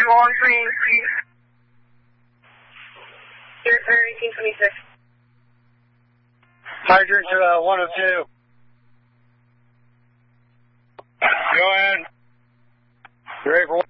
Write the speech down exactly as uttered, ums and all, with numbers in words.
long green. Here, eighteen twenty-six. Hydrant to uh, one oh two. Go ahead. You ready for